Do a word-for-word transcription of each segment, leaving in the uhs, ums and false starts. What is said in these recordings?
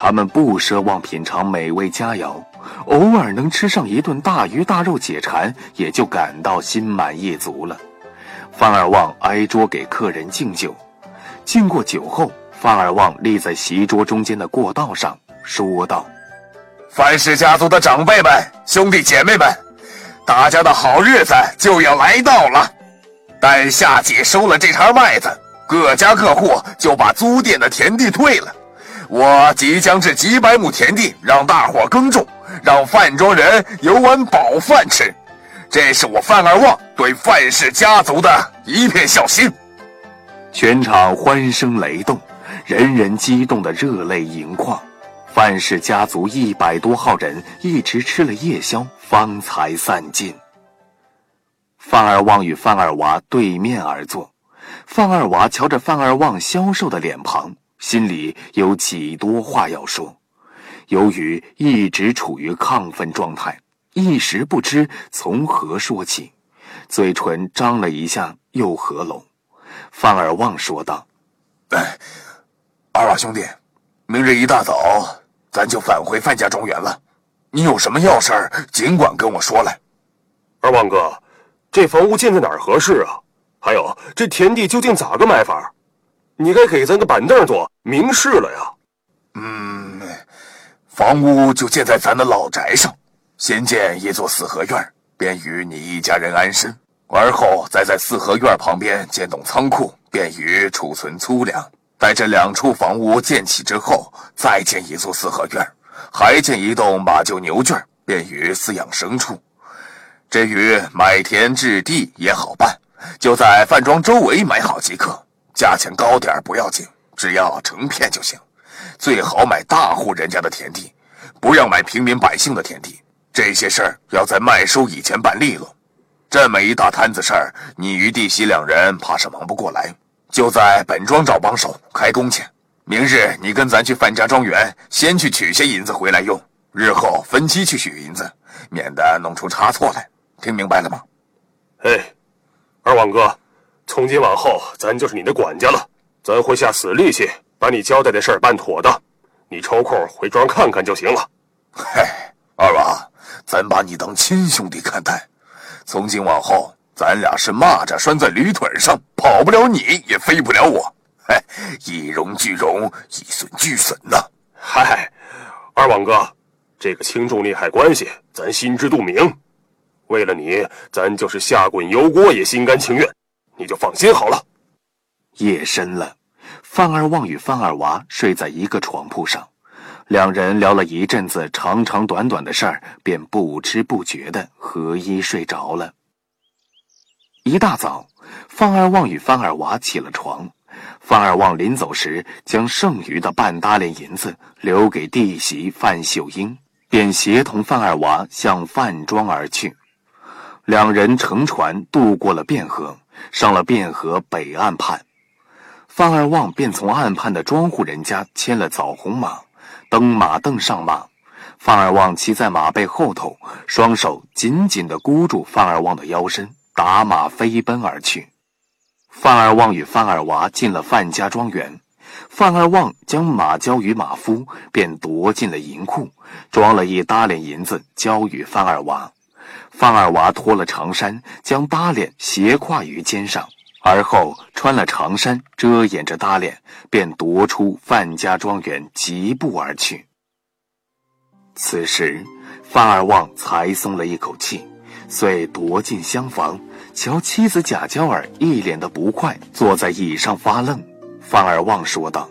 他们不奢望品尝美味佳肴，偶尔能吃上一顿大鱼大肉解馋，也就感到心满意足了。范二旺挨桌给客人敬酒，敬过酒后，范二旺立在席桌中间的过道上，说道： 范氏家族的长辈们，兄弟姐妹们，大家的好日子就要来到了。待夏季收了这茬麦子，各家各户就把租佃的田地退了。我即将置几百亩田地让大伙耕种，让范庄人有碗饱饭吃。这是我范二旺对范氏家族的一片孝心。 全场欢声雷动，人人激动得热泪盈眶。范氏家族一百多号人一直吃了夜宵，方才散尽。范二旺与范二娃对面而坐，范二娃瞧着范二旺消瘦的脸庞，心里有几多话要说。由于一直处于亢奋状态，一时不知从何说起，嘴唇张了一下又合拢。范二旺说道： 哎，二娃兄弟，明日一大早咱就返回范家庄园了，你有什么要事儿尽管跟我说来。 二旺哥，这房屋建在哪儿合适啊？还有这田地究竟咋个买法？你该给咱个板凳坐，明示了呀。 嗯，房屋就建在咱的老宅上，先建一座四合院，便于你一家人安身，而后再在四合院旁边建栋仓库，便于储存粗粮。待这两处房屋建起之后，再建一座四合院，还建一栋马厩牛圈，便于饲养牲畜。至于买田置地也好办，就在范庄周围买好即可，价钱高点不要紧，只要成片就行。最好买大户人家的田地，不要买平民百姓的田地。这些事儿要在麦收以前办利落。这么一大摊子事儿，你与弟媳两人怕是忙不过来，就在本庄找帮手开工钱。明日你跟咱去范家庄园，先去取些银子回来用，日后分期去取银子，免得弄出差错来。听明白了吗？ 哎，二旺哥，从今往后咱就是你的管家了，咱会下死力气把你交代的事儿办妥的，你抽空回庄看看就行了。 嘿，二娃，咱把你当亲兄弟看待，从今往后咱俩是蚂蚱拴在驴腿上，跑不了你也飞不了我。嘿，一荣俱荣，一损俱损呐。 嗨，二旺哥，这个轻重利害关系咱心知肚明，为了你，咱就是下滚油锅也心甘情愿，你就放心好了。 夜深了，范二旺与范二娃睡在一个床铺上，两人聊了一阵子长长短短的事儿，便不知不觉地合衣睡着了。一大早，范二旺与范二娃起了床，范二旺临走时将剩余的半搭连银子留给弟媳范秀英，便协同范二娃向范庄而去。两人乘船渡过了汴河，上了汴河北岸畔。范二旺便从岸畔的庄户人家牵了枣红马，登马凳上马。范二旺骑在马背后头，双手紧紧地箍住范二旺的腰身，打马飞奔而去。范二旺与范二娃进了范家庄园，范二旺将马交与马夫，便夺进了银库，装了一搭连银子交与范二娃。范二娃脱了长衫，将搭脸斜挎于肩上，而后穿了长衫遮掩着搭脸，便夺出范家庄园，疾步而去。此时范二旺才松了一口气，遂踱进厢房，瞧妻子贾娇儿一脸的不快，坐在椅上发愣。范二旺说道：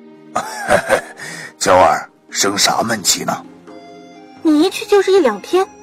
娇儿，生啥闷气呢？ 你一去就是一两天，